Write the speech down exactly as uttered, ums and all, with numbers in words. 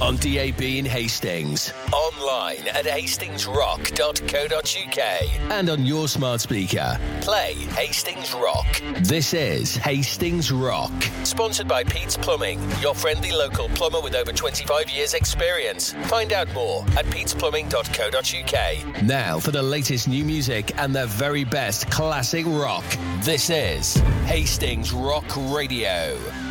On D A B in Hastings, online at hastings rock dot co dot uk, and on your smart speaker. Play Hastings Rock. This is Hastings Rock. Sponsored by Pete's Plumbing, your friendly local plumber with over twenty-five years experience. Find out more at petes plumbing dot co dot uk. Now for the latest new music and the very best classic rock. This is Hastings Rock Radio.